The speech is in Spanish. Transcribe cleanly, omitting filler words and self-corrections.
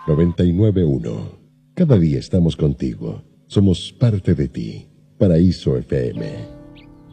99.1. Cada día estamos contigo. Somos parte de ti. Paraíso FM.